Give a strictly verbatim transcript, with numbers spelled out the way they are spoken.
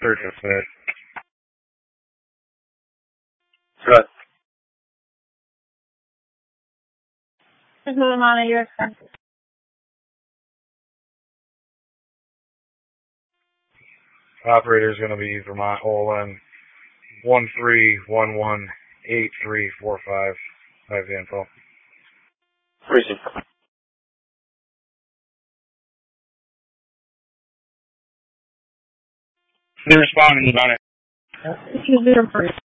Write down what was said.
Search and submit. Good. Just move them on to your expenses. Operator is going to be Vermont Olin one three one one eight three four five. I have the info. Precinct. They're responding about it. Two zero three.